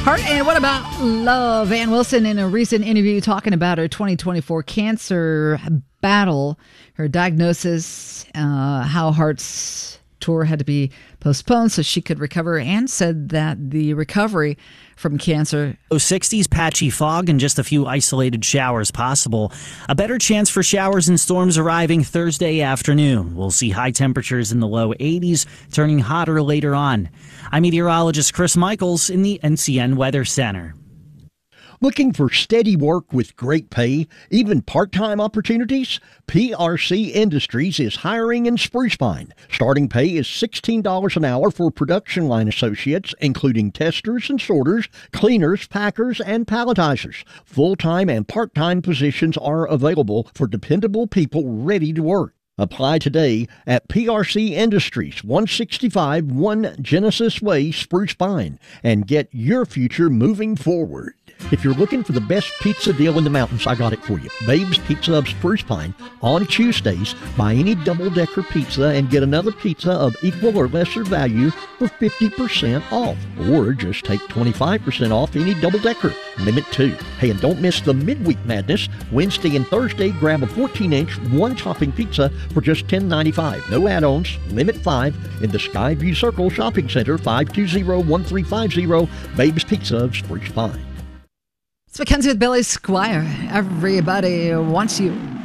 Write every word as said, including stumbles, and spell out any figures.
Heart. And what about love? Ann Wilson, in a recent interview talking about her twenty twenty-four cancer battle, her diagnosis, uh, how Heart's tour had to be postponed so she could recover, and said that the recovery from cancer. sixties, patchy fog, and just a few isolated showers possible. A better chance for showers and storms arriving Thursday afternoon. We'll see high temperatures in the low eighties, turning hotter later on. I'm meteorologist Chris Michaels in the N C N Weather Center. Looking for steady work with great pay, even part-time opportunities? P R C Industries is hiring in Spruce Pine. Starting pay is sixteen dollars an hour for production line associates, including testers and sorters, cleaners, packers, and palletizers. Full-time and part-time positions are available for dependable people ready to work. Apply today at P R C Industries, one sixty-five One Genesis Way, Spruce Pine, and get your future moving forward. If you're looking for the best pizza deal in the mountains, I got it for you. Babe's Pizza of Spruce Pine. On Tuesdays, buy any double-decker pizza and get another pizza of equal or lesser value for fifty percent off. Or just take twenty-five percent off any double-decker. Limit two. Hey, and don't miss the Midweek Madness. Wednesday and Thursday, grab a fourteen inch, one-topping pizza for just ten ninety-five. No add-ons. Limit five in the Skyview Circle Shopping Center, five two zero, one three five zero. Babe's Pizza of Spruce Pine. It's Mackenzie with Billy Squire. Everybody wants you.